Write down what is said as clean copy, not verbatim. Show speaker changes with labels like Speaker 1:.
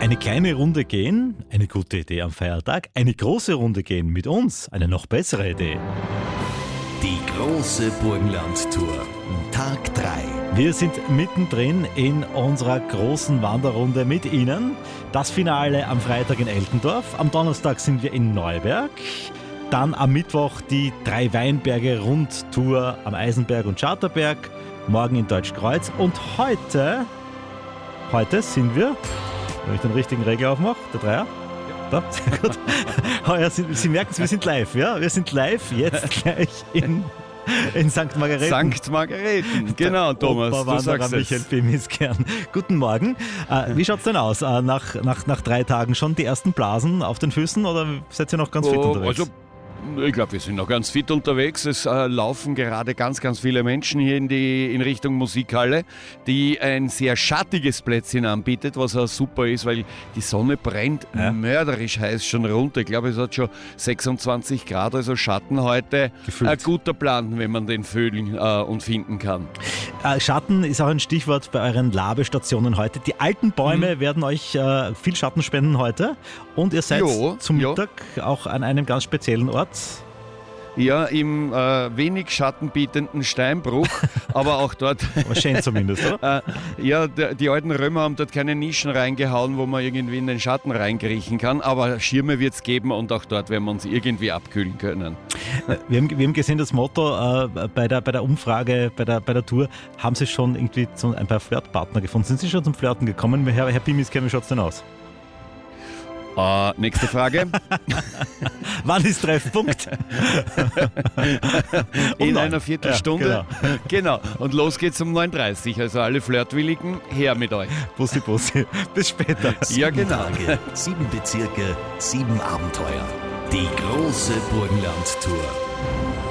Speaker 1: Eine kleine Runde gehen, eine gute Idee am Feiertag. Eine große Runde gehen mit uns, eine noch bessere Idee.
Speaker 2: Die große Burgenland-Tour, Tag 3.
Speaker 1: Wir sind mittendrin in unserer großen Wanderrunde mit Ihnen. Das Finale am Freitag in Eltendorf. Am Donnerstag sind wir in Neuberg. Dann am Mittwoch die 3 Weinberge Rundtour am Eisenberg und Scharterberg. Morgen in Deutschkreuz. Und heute sind wir, wenn ich den richtigen Regler aufmache, der Dreier. Da, sehr gut. Heuer Sie merken es, wir sind live, ja? Wir sind live jetzt gleich in St. Margareten.
Speaker 3: St. Margareten, genau, Thomas, du sagst es.
Speaker 1: Michael Pimiskern. Guten Morgen. Wie schaut es denn aus? Nach 3 Tagen schon die ersten Blasen auf den Füßen oder seid ihr noch ganz fit unterwegs?
Speaker 3: Also, ich glaube, wir sind noch ganz fit unterwegs. Es laufen gerade ganz viele Menschen hier in Richtung Musikhalle, die ein sehr schattiges Plätzchen anbietet, was auch super ist, weil die Sonne brennt mörderisch heiß schon runter. Ich glaube, es hat schon 26 Grad, also Schatten heute.
Speaker 1: Gefühlt.
Speaker 3: Ein guter Plan, wenn man den fühlen und finden kann.
Speaker 1: Schatten ist auch ein Stichwort bei euren Labestationen heute. Die alten Bäume werden euch viel Schatten spenden heute und ihr seid zum Mittag auch an einem ganz speziellen Ort.
Speaker 3: Ja, im wenig schattenbietenden Steinbruch, aber auch dort.
Speaker 1: Aber schön zumindest, oder?
Speaker 3: Die alten Römer haben dort keine Nischen reingehauen, wo man irgendwie in den Schatten reinkriechen kann, aber Schirme wird es geben und auch dort werden wir uns irgendwie abkühlen können.
Speaker 1: Wir haben gesehen, das Motto bei der Umfrage, bei der Tour, haben Sie schon irgendwie ein paar Flirtpartner gefunden. Sind Sie schon zum Flirten gekommen? Herr Pimiskern, wie schaut es denn aus?
Speaker 3: Nächste Frage.
Speaker 1: Wann ist Treffpunkt?
Speaker 3: In einer Viertelstunde.
Speaker 1: Ja,
Speaker 3: genau. Und los geht's um 9.30 Uhr. Also alle Flirtwilligen, her mit euch.
Speaker 1: Bussi. Bis später.
Speaker 3: Ja, genau.
Speaker 2: 7 Bezirke, 7 Abenteuer. Die große Burgenland-Tour.